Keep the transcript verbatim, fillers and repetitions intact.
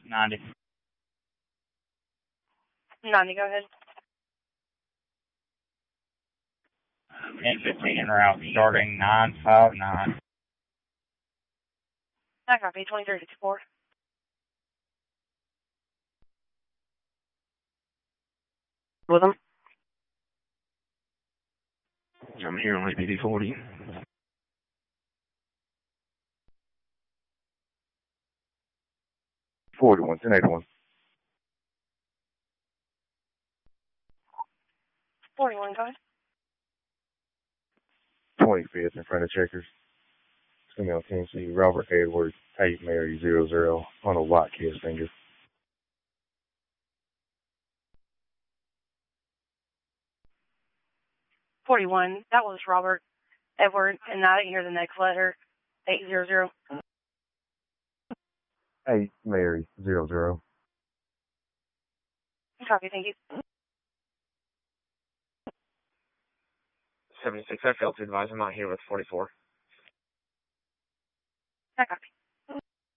ninety. ninety, go ahead. N fifteen route starting nine five nine. I copy, twenty-three fifty-four. With them? I'm here on A P D forty. forty-one, ten eighty-one. forty-one, go ahead. twenty-fifth in front of Checkers. It's going to be on Tennessee. Robert Edwards, Tate Mary, zero zero on a white kiss finger. forty-one, that was Robert Edward, and I didn't hear the next letter. eight zero zero. Tate Mary, zero zero. Copy, thank you. seventy-six, I failed to advise. I'm not here with forty-four. I copy.